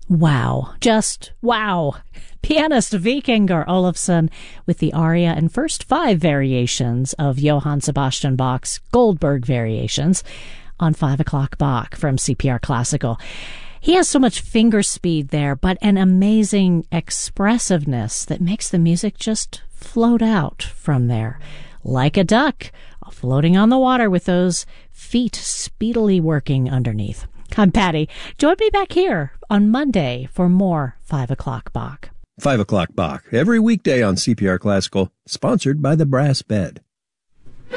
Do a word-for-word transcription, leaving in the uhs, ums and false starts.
Wow. Just wow. Pianist Vikingur Olafsson with the aria and first five variations of Johann Sebastian Bach's Goldberg Variations on five o'clock Bach from C P R Classical. He has so much finger speed there, but an amazing expressiveness that makes the music just float out from there. Like a duck, floating on the water with those feet speedily working underneath. I'm Patty. Join me back here on Monday for more five o'clock Bach. five o'clock Bach, every weekday on C P R Classical, sponsored by the Brass Bed.